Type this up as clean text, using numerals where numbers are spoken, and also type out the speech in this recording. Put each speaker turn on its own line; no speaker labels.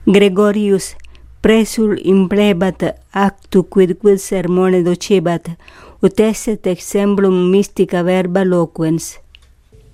Gregorius presul implebat actu quid sermone docebat, ut esset exemplum mystica verba loquens.